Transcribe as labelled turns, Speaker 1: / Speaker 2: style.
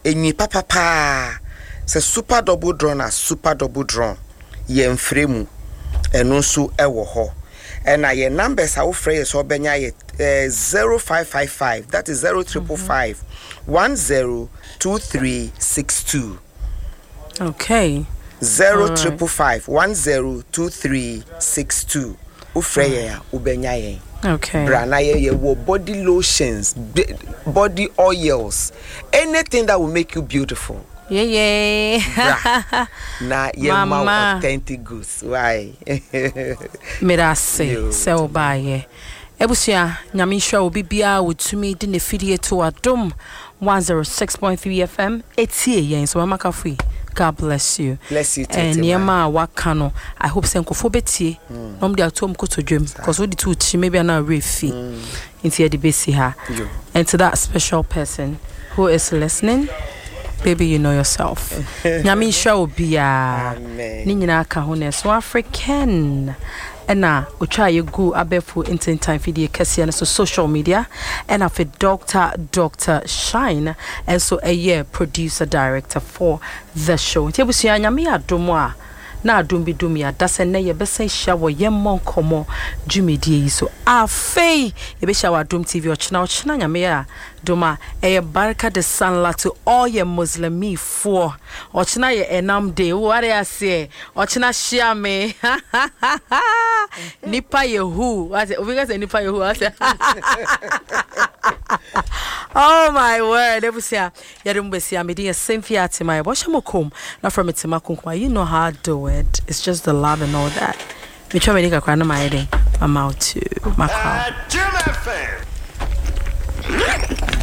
Speaker 1: enyi papa se super double drawn as super double drawn ye mfremu eno so ewo ho and your numbers are phrase so benya ye 0555 that is 0555 102362.
Speaker 2: Okay.
Speaker 1: 0555 102362. Ufreya ubenya ye.
Speaker 2: Okay.
Speaker 1: Brana ye wo body lotions, body oils, anything that will make you beautiful.
Speaker 2: Yeah.
Speaker 1: Na ye ma authentic goods. Why?
Speaker 2: Mirase se obaye. Ebusia nyame hwa obi bia wotumi di ne fidie to adom 106.3 FM etie yen so mama kafi. God bless you.
Speaker 1: Bless you too.
Speaker 2: And yema wakano. I hope senkofo betie. Nom dia tom kotodwem because we di to chi maybe na refi. Into the base here. And to that special person who is listening, baby, you know yourself. Nyame hwa obi a.
Speaker 1: Amen.
Speaker 2: Ni nyina ka ho na so African. And now, we try you go abefu internet time video kesi so social media. And I for Dr. Shine, and so a year producer director for the show. Tebusi anyami adomwa na adumbi dumia dase ne ye besen shawo yemon komo jumedie so afei ye be shawo adum TV ochina nyame ya doma e baraka de sanla to all ye muslimi for ochina ye enam day what I say ochina share me nipa yehu what say obiga say nipa yehu what say oh my word ebusia yadum besia me dey same fiat my washamokom na from itimakunkwa you know how I do it. It's just the love and all that. Me try me kakra na my day. I'm out to my car.